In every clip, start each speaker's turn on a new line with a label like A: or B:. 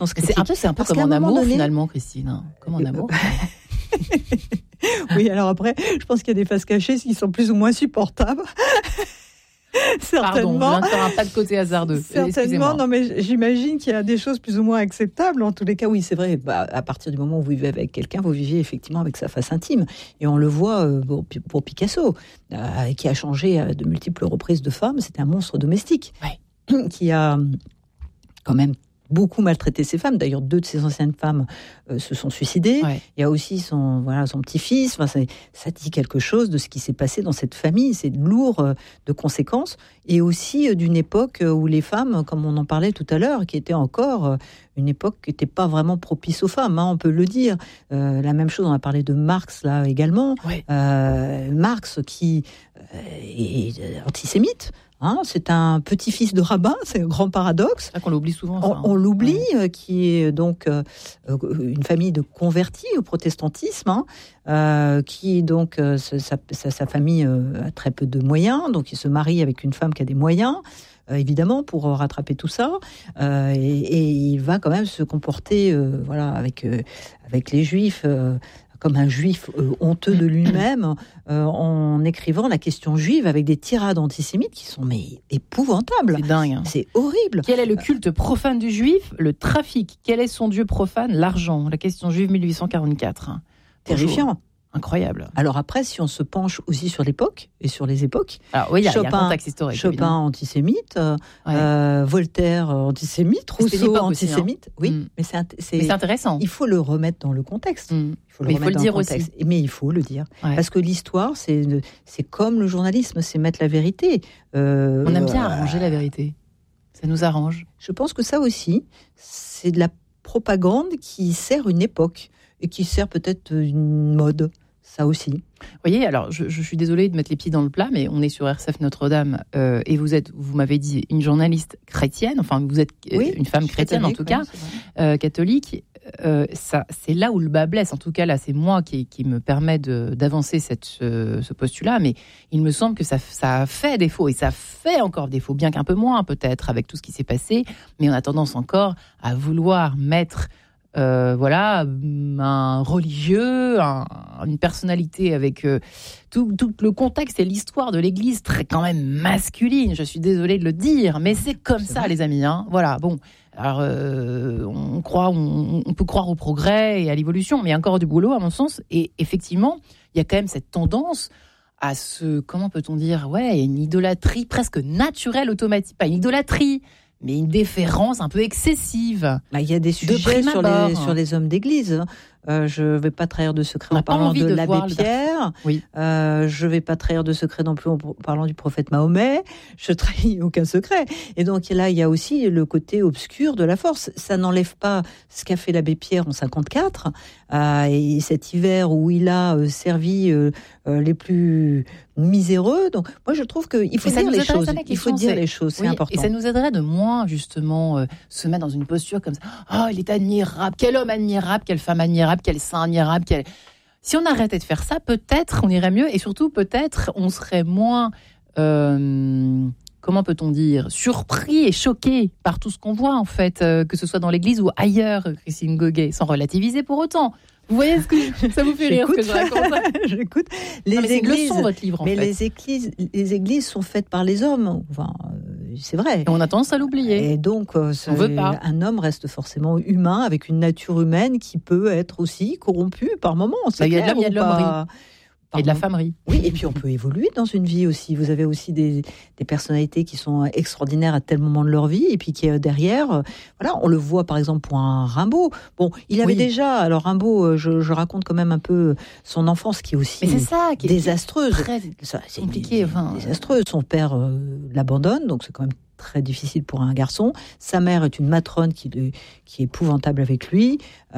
A: On se critique.
B: C'est un peu comme en amour, finalement, Christine. Comme en amour.
A: Oui, alors après, je pense qu'il y a des faces cachées qui sont plus ou moins supportables.
B: Certainement. Pardon, je viens de faire un pas de côté hasardeux.
A: Certainement, non, mais j'imagine qu'il y a des choses plus ou moins acceptables. En tous les cas, oui, c'est vrai. À partir du moment où vous vivez avec quelqu'un, vous vivez effectivement avec sa face intime. Et on le voit pour Picasso, qui a changé à de multiples reprises de femme. C'était un monstre domestique qui a quand même beaucoup maltraité ses femmes. D'ailleurs, 2 de ses anciennes femmes se sont suicidées. Ouais. Il y a aussi son petit-fils. Enfin, ça dit quelque chose de ce qui s'est passé dans cette famille. C'est lourd de conséquences. Et aussi d'une époque où les femmes, comme on en parlait tout à l'heure, qui était encore une époque qui n'était pas vraiment propice aux femmes, on peut le dire. La même chose, on a parlé de Marx là également. Ouais. Marx qui est antisémite. C'est un petit-fils de rabbin, c'est un grand paradoxe.
B: C'est vrai qu'on l'oublie souvent.
A: On l'oublie, qui est donc une famille de convertis au protestantisme, qui donc sa famille a très peu de moyens, donc il se marie avec une femme qui a des moyens. Évidemment, pour rattraper tout ça, et il va quand même se comporter, avec les Juifs. Comme un juif honteux de lui-même, en écrivant la question juive avec des tirades antisémites qui sont épouvantables.
B: C'est dingue.
A: C'est horrible.
B: Quel est le culte profane du juif ? Le trafic. Quel est son dieu profane ? L'argent. La question juive 1844.
A: Terrifiant.
B: Bonjour. Incroyable.
A: Alors après, si on se penche aussi sur l'époque et sur les époques,
B: alors oui, il y a un contexte historique.
A: Chopin antisémite, Voltaire antisémite, Rousseau antisémite. Hein. Oui, mais
B: c'est intéressant.
A: Il faut le remettre dans le contexte.
B: Il faut le dire aussi.
A: Mais il faut le dire parce que l'histoire, c'est comme le journalisme, c'est mettre la vérité.
B: On aime bien arranger la vérité. Ça nous arrange.
A: Je pense que ça aussi, c'est de la propagande qui sert une époque et qui sert peut-être une mode. Ça aussi.
B: Vous voyez, alors je suis désolée de mettre les pieds dans le plat, mais on est sur RCF Notre-Dame et vous m'avez dit, une journaliste chrétienne, enfin vous êtes une femme chrétienne en tout cas, catholique. Ça, c'est là où le bas blesse. En tout cas, là, c'est moi qui me permet d'avancer ce postulat, mais il me semble que ça a fait défaut et ça fait encore défaut, bien qu'un peu moins peut-être avec tout ce qui s'est passé, mais on a tendance encore à vouloir mettre un religieux, une personnalité avec tout le contexte et l'histoire de l'Église très quand même masculine. Je suis désolée de le dire, mais c'est comme ça, les amis. Voilà, bon. Alors, on peut croire au progrès et à l'évolution, mais il y a encore du boulot, à mon sens. Et effectivement, il y a quand même cette tendance à comment peut-on dire, une idolâtrie presque naturelle, automatique. Pas une idolâtrie, mais une déférence un peu excessive.
A: Il y a des sujets sur les hommes d'église. Je ne vais pas trahir de secret en parlant de l'abbé Pierre.
B: Oui.
A: Je ne vais pas trahir de secret non plus en parlant du prophète Mahomet. Je ne trahis aucun secret. Et donc là, il y a aussi le côté obscur de la force. Ça n'enlève pas ce qu'a fait l'abbé Pierre en 54. Et cet hiver où il a servi les plus miséreux. Donc moi, je trouve qu'il faut dire les choses. Il faut dire les choses, c'est important.
B: Et ça nous aiderait de moins, justement, se mettre dans une posture comme ça. Oh, il est admirable. Quel homme admirable, quelle femme admirable, quel saint admirable. Si on arrêtait de faire ça, peut-être on irait mieux. Et surtout, peut-être, on serait moins... comment peut-on dire, surpris et choqué par tout ce qu'on voit, en fait, que ce soit dans l'église ou ailleurs, Christine Goguet, sans relativiser pour autant. Vous voyez ça vous fait rire ce que je raconte.
A: J'écoute.
B: C'est une leçon, votre livre, en fait.
A: Les églises sont faites par les hommes. Enfin, c'est vrai.
B: Et on a tendance à l'oublier.
A: Et donc,
B: on veut pas.
A: Un homme reste forcément humain, avec une nature humaine qui peut être aussi corrompue par moments.
B: Il y a de l'hommerie. Et de la femmerie.
A: Oui, et puis on peut évoluer dans une vie aussi. Vous avez aussi des personnalités qui sont extraordinaires à tel moment de leur vie, et puis qui derrière, on le voit par exemple pour un Rimbaud. Bon, il avait déjà, alors Rimbaud, je raconte quand même un peu son enfance qui est aussi désastreuse.
B: C'est compliqué.
A: Désastreuse. Son père l'abandonne, donc c'est quand même très difficile pour un garçon. Sa mère est une matrone qui est épouvantable avec lui,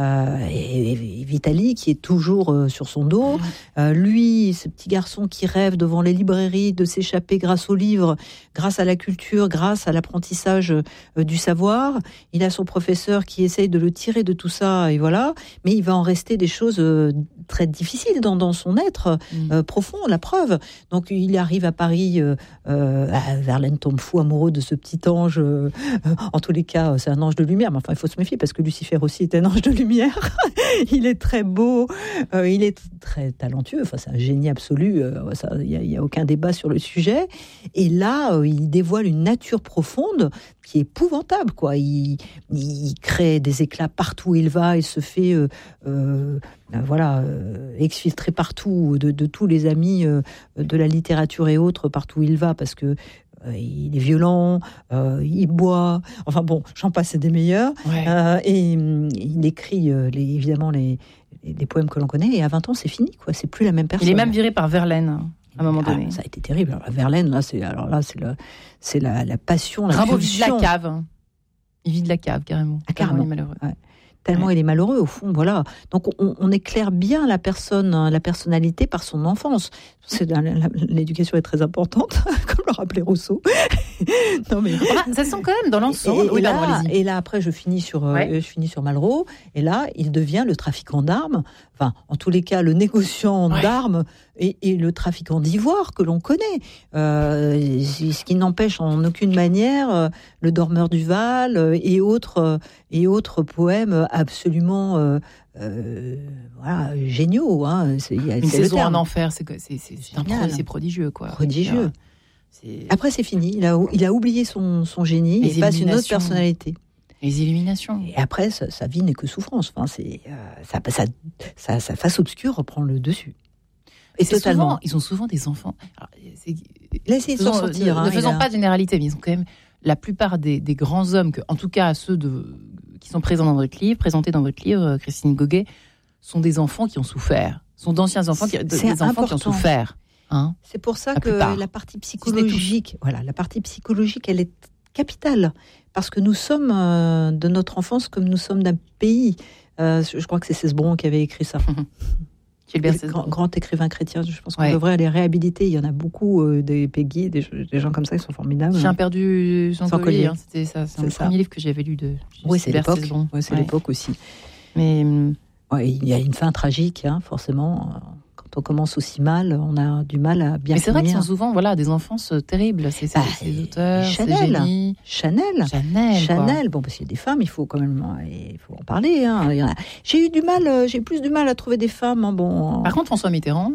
A: et Vitali qui est toujours sur son dos. Lui, ce petit garçon qui rêve devant les librairies de s'échapper grâce aux livres, grâce à la culture, grâce à l'apprentissage du savoir. Il a son professeur qui essaye de le tirer de tout ça, et voilà. Mais il va en rester des choses très difficile dans son être profond, la preuve. Donc il arrive à Paris, Verlaine tombe fou amoureux de ce petit ange. En tous les cas, c'est un ange de lumière, mais enfin il faut se méfier parce que Lucifer aussi est un ange de lumière. Il est très beau, il est très talentueux, enfin c'est un génie absolu, il n'y a aucun débat sur le sujet. Et là, il dévoile une nature profonde qui est épouvantable, quoi. Il crée des éclats partout où il va, il se fait exfiltrer partout de tous les amis de la littérature et autres, partout où il va, parce que il est violent, il boit, enfin bon, j'en passe, c'est des meilleurs. Ouais. Et il écrit évidemment les poèmes que l'on connaît, et à 20 ans, c'est fini, quoi. C'est plus la même personne.
B: Il est même viré par Verlaine. À un moment donné.
A: Ça a été terrible. Alors, Verlaine, c'est la passion, la
B: Rimbaud vit de la cave. Il vit de la cave, carrément.
A: Carrément.
B: Il est malheureux. Ouais.
A: Tellement il est malheureux, au fond, voilà. Donc on éclaire bien la personnalité par son enfance. L'éducation est très importante, comme le rappelait Rousseau.
B: Non, mais... ça sent quand même dans l'ensemble.
A: Et là, après, je finis sur Malraux, et là, il devient le trafiquant d'armes, enfin, en tous les cas, le négociant d'armes et le trafiquant d'ivoire que l'on connaît. Ce qui n'empêche en aucune manière le Dormeur du Val et autres poèmes absolument géniaux. Hein.
B: Une saison en enfer, c'est prodigieux, quoi.
A: Prodigieux. Après, c'est fini. Il a oublié son génie. Il passe une autre personnalité.
B: Les illuminations.
A: Et après, sa vie n'est que souffrance. Enfin, sa face obscure reprend le dessus.
B: Et totalement. Ils ont souvent des enfants.
A: Laissez-les sortir.
B: Ne faisons pas de généralité, mais ils ont quand même la plupart des grands hommes, en tout cas ceux qui sont présents dans votre livre, présentés dans votre livre, Christine Goguet, sont des enfants qui ont souffert. Sont d'anciens enfants qui ont souffert. Hein,
A: c'est pour ça que la partie psychologique, elle est capitale, parce que nous sommes de notre enfance comme nous sommes d'un pays. Je crois que c'est Cesbron qui avait écrit ça. Grand écrivain chrétien, je pense qu'on devrait aller réhabiliter. Il y en a beaucoup, des Peggy, des gens comme ça qui sont formidables.
B: J'ai perdu son collier. C'était ça. C'est le premier livre que j'avais lu de.
A: Oui, c'est l'époque. C'est l'époque aussi.
B: Mais
A: il y a une fin tragique, forcément. Quand on commence aussi mal, on a du mal à bien finir.
B: Mais c'est vrai qu'ils sont souvent des enfances terribles, ces auteurs, ces génies.
A: Chanel. Bon, parce qu'il y a des femmes, il faut quand même en parler. Hein. J'ai plus du mal à trouver des femmes. Hein, bon.
B: Par contre, François Mitterrand...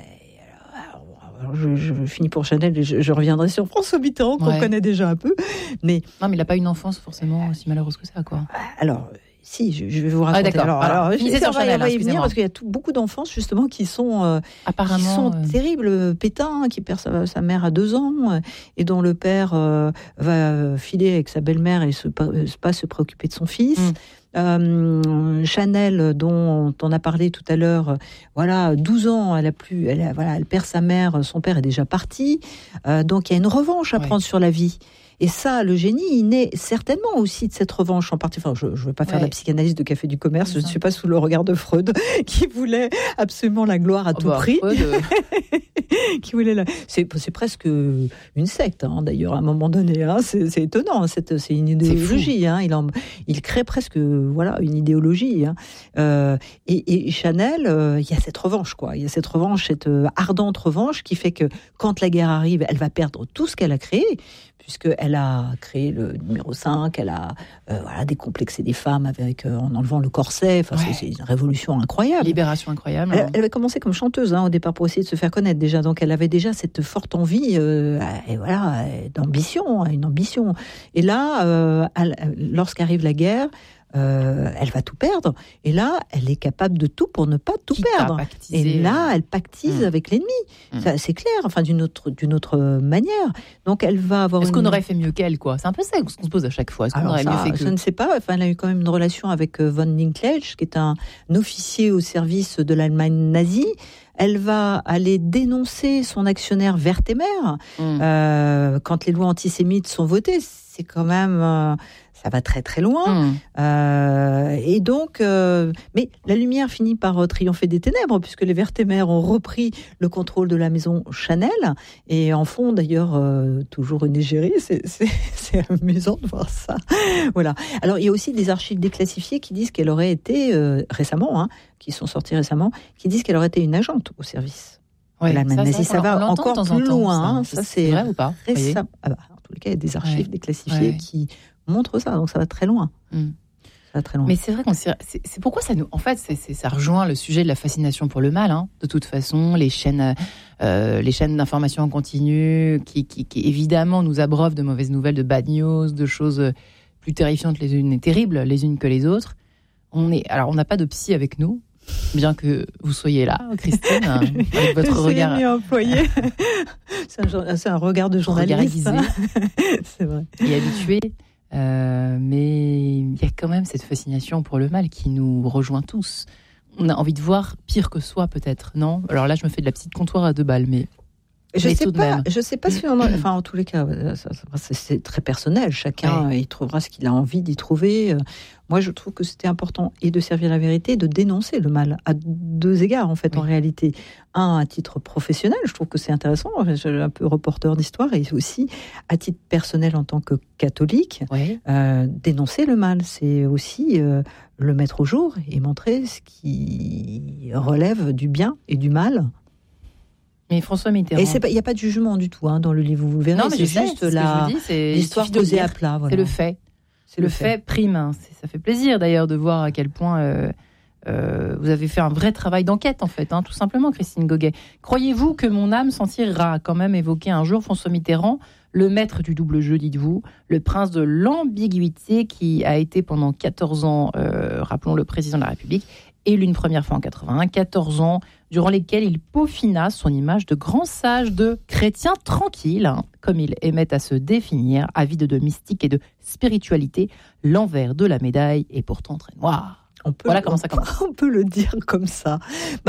A: Alors je finis pour Chanel et je reviendrai sur François Mitterrand, qu'on connaît déjà un peu. Mais
B: il n'a pas une enfance forcément aussi malheureuse que ça, quoi.
A: Alors... Si, je vais vous raconter.
B: D'accord.
A: Alors,
B: sur Chanel,
A: on va y venir parce qu'il y a beaucoup d'enfances justement qui sont terribles. Pétain, qui perd sa mère à 2 ans et dont le père va filer avec sa belle-mère et pas se préoccuper de son fils. Chanel, dont on a parlé tout à l'heure, 12 ans, elle perd sa mère, son père est déjà parti. Donc il y a une revanche à prendre sur la vie. Et ça, le génie, il naît certainement aussi de cette revanche en partie. Enfin, je ne veux pas faire la psychanalyse de Café du Commerce, je ne suis pas sous le regard de Freud, qui voulait absolument la gloire à tout prix. Qui voulait c'est presque une secte, d'ailleurs, à un moment donné. C'est étonnant, c'est une idéologie. Il crée presque une idéologie. Et Chanel, il y a cette revanche, quoi. Il y a cette revanche, cette ardente revanche qui fait que quand la guerre arrive, elle va perdre tout ce qu'elle a créé, puisqu'elle a créé le numéro 5, elle a décomplexé des femmes en enlevant le corset. C'est une révolution incroyable.
B: Libération incroyable.
A: Elle avait commencé comme chanteuse au départ pour essayer de se faire connaître déjà. Donc elle avait déjà cette forte envie, d'ambition, une ambition. Et là, lorsqu'arrive la guerre, elle va tout perdre. Et là, elle est capable de tout pour ne pas tout perdre. Et là, elle pactise avec l'ennemi. Ça, c'est clair, d'une autre manière. Donc, elle va avoir.
B: Est-ce qu'on aurait fait mieux qu'elle, quoi ? C'est un peu ça qu'on se pose à chaque fois. Est-ce qu'on aurait mieux fait que...
A: Je ne sais pas. Elle a eu quand même une relation avec von Linklage, qui est un officier au service de l'Allemagne nazie. Elle va aller dénoncer son actionnaire Wertheimer quand les lois antisémites sont votées. C'est quand même... ça va très très loin. Et donc, mais la lumière finit par triompher des ténèbres, puisque les Vertémères ont repris le contrôle de la maison Chanel, et en font d'ailleurs toujours une égérie. C'est amusant de voir ça. Voilà. Alors, il y a aussi des archives déclassifiées qui disent qu'elle aurait été, récemment, qui sont sorties récemment, qui disent qu'elle aurait été une agente au service.
B: Ouais,
A: ça va encore plus loin.
B: Ça, c'est vrai ou pas?
A: Récemment. En tous les cas, il y a des archives déclassifiées qui montrent ça, donc ça va très loin. Très loin.
B: Mais c'est vrai c'est pourquoi ça nous, en fait, ça rejoint le sujet de la fascination pour le mal. De toute façon, les chaînes d'information en continu, qui évidemment nous abreuvent de mauvaises nouvelles, de bad news, de choses plus terrifiantes les unes et terribles les unes que les autres. On n'a pas de psy avec nous, bien que vous soyez là, Christine, avec votre regard.
A: C'est mieux employé. C'est un regard de journaliste.
B: Regard aiguisé.
A: C'est vrai.
B: Et habitué. Mais il y a quand même cette fascination pour le mal qui nous rejoint tous. On a envie de voir pire que soi, peut-être, non? Alors là, je me fais de la petite comptoir à 2 balles, mais
A: je sais pas si on a... Enfin, en tous les cas, c'est très personnel. Chacun il trouvera ce qu'il a envie d'y trouver. Moi, je trouve que c'était important et de servir la vérité, et de dénoncer le mal à 2 égards, en fait, en réalité. Un, à titre professionnel, je trouve que c'est intéressant. Je suis un peu reporter d'histoire, et aussi à titre personnel en tant que catholique, dénoncer le mal, c'est aussi le mettre au jour et montrer ce qui relève du bien et du mal.
B: Mais François Mitterrand...
A: Et il n'y a pas de jugement du tout dans le livre, vous verrez.
B: Non, mais
A: c'est juste l'histoire posée à plat. Voilà.
B: C'est le fait. C'est le fait prime. Ça fait plaisir d'ailleurs de voir à quel point vous avez fait un vrai travail d'enquête, en fait, tout simplement, Christine Goguet. Croyez-vous que mon âme s'en tirera? Quand même évoqué un jour François Mitterrand, le maître du double jeu, dites-vous, le prince de l'ambiguïté, qui a été pendant 14 ans, rappelons, le président de la République, élu une première fois en 81, 14 ans, durant lesquels il peaufina son image de grand sage, de chrétien tranquille, comme il aimait à se définir, avide de mystique et de spiritualité. L'envers de la médaille est pourtant très noir. Comment ça commence.
A: On peut le dire comme ça.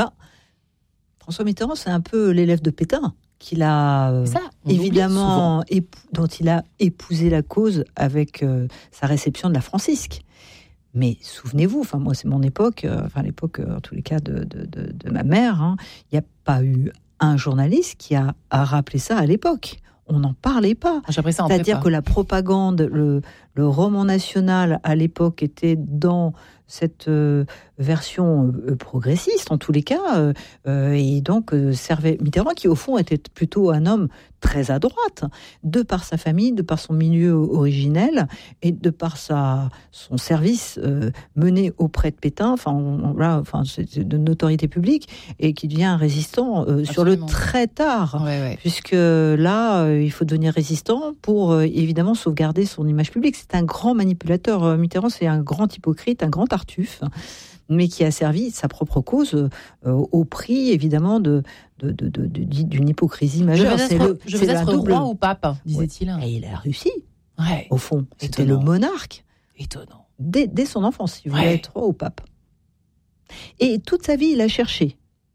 A: François Mitterrand, c'est un peu l'élève de Pétain, qu'il a évidemment, dont il a épousé la cause avec sa réception de la Francisque. Mais souvenez-vous, moi c'est mon époque, l'époque en tous les cas de ma mère, il n'y a pas eu un journaliste qui a rappelé ça à l'époque. On n'en parlait pas. C'est-à-dire que la propagande, le roman national à l'époque était dans cette version progressiste en tous les cas, et donc servait Mitterrand, qui au fond était plutôt un homme très à droite, de par sa famille, de par son milieu originel, et de par son service mené auprès de Pétain, c'est de notoriété publique, et qui devient un résistant sur le très tard, puisque là, il faut devenir résistant pour évidemment sauvegarder son image publique. C'est un grand manipulateur. Mitterrand, c'est un grand hypocrite, un grand tartuffe, mais qui a servi sa propre cause au prix, évidemment, d'une hypocrisie majeure.
B: Je veux être roi ou pape, disait-il.
A: Et il a réussi, au fond. C'était le monarque.
B: Étonnant.
A: Dès son enfance, il voulait être roi ou pape. Et toute sa vie, il a cherché.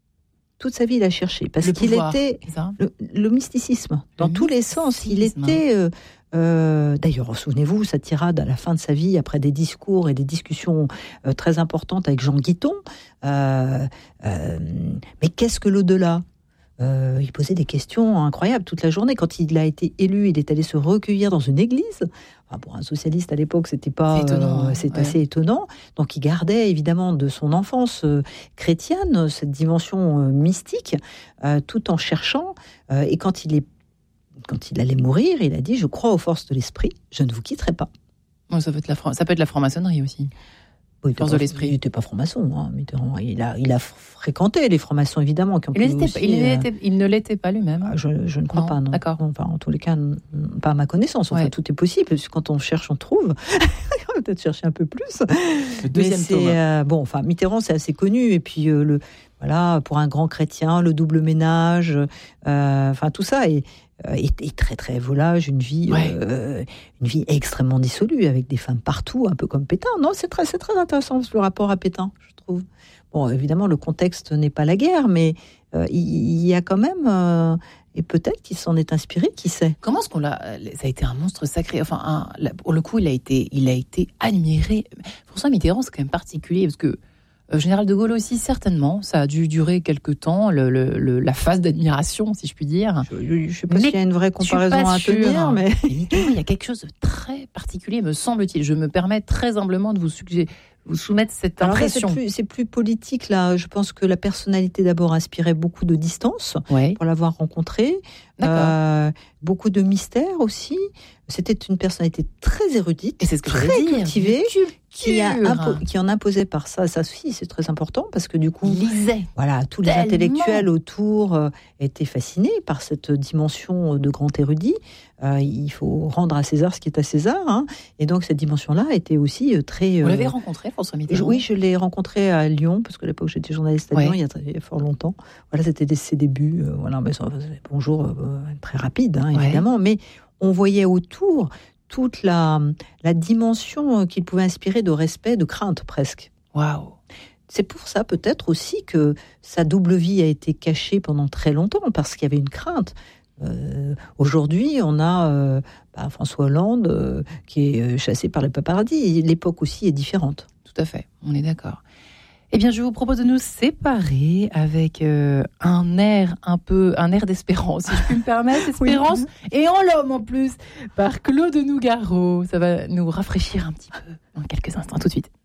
A: Parce qu'il était le mysticisme, dans tous les sens. Il était... d'ailleurs, souvenez-vous, sa tirade à la fin de sa vie, après des discours et des discussions très importantes avec Jean Guiton. Mais qu'est-ce que l'au-delà ? Il posait des questions incroyables toute la journée. Quand il a été élu, il est allé se recueillir dans une église. Pour un socialiste à l'époque, c'était assez étonnant. Donc il gardait évidemment de son enfance chrétienne cette dimension mystique, tout en cherchant. Et quand il allait mourir, il a dit: je crois aux forces de l'esprit, je ne vous quitterai pas.
B: Ça peut être la franc-maçonnerie aussi.
A: Force de l'esprit. Il n'était pas franc-maçon, Mitterrand. Il a fréquenté les francs-maçons, évidemment.
B: Il ne l'était pas lui-même.
A: Je ne crois pas, non.
B: D'accord.
A: En tous les cas, pas à ma connaissance. Tout est possible. Quand on cherche, on trouve. On va peut-être chercher un peu plus.
B: Le deuxième tome.
A: Mitterrand, c'est assez connu. Et puis, pour un grand chrétien, le double ménage, tout ça est très très volage, une vie extrêmement dissolue, avec des femmes partout, un peu comme Pétain. Non, c'est très intéressant le rapport à Pétain, je trouve. Bon, évidemment, le contexte n'est pas la guerre, mais il y a quand même... et peut-être qu'il s'en est inspiré, qui sait.
B: Comment est-ce qu'on l'a... Ça a été un monstre sacré. Enfin, pour le coup, il a été admiré. François Mitterrand, c'est quand même particulier, parce que Général de Gaulle aussi, certainement. Ça a dû durer quelque temps, la phase d'admiration, si je puis dire.
A: Je ne sais pas s'il y a une vraie comparaison à tenir, mais...
B: Mitterrand, il y a quelque chose de très particulier, me semble-t-il. Je me permets très humblement de vous soumettre cette impression.
A: Là, c'est plus politique, là. Je pense que la personnalité, d'abord, inspirait beaucoup de distance pour l'avoir rencontré. Beaucoup de mystère aussi. C'était une personnalité très érudite,
B: et c'est ce que
A: très cultivée, qui en imposait par ça. Ça aussi, c'est très important, parce que du coup,
B: il lisait.
A: Voilà, tous les intellectuels autour étaient fascinés par cette dimension de grand érudit. Il faut rendre à César ce qui est à César, hein. Et donc cette dimension-là était aussi très...
B: Vous l'avez rencontré, François Mitterrand?
A: Oui, je l'ai rencontré à Lyon, parce que à l'époque j'étais journaliste à Lyon, il y a fort longtemps. Voilà, c'était ses débuts. Voilà, mais bonjour, très rapide, hein, évidemment, mais on voyait autour toute la dimension qu'il pouvait inspirer de respect, de crainte presque.
B: Waouh!
A: C'est pour ça peut-être aussi que sa double vie a été cachée pendant très longtemps, parce qu'il y avait une crainte. Aujourd'hui, on a François Hollande qui est chassé par les paparazzi. L'époque aussi est différente.
B: Tout à fait, on est d'accord. Eh bien, je vous propose de nous séparer avec un air d'espérance, si je puis me permettre, espérance, et en l'homme en plus, par Claude Nougaro. Ça va nous rafraîchir un petit peu dans quelques instants, tout de suite.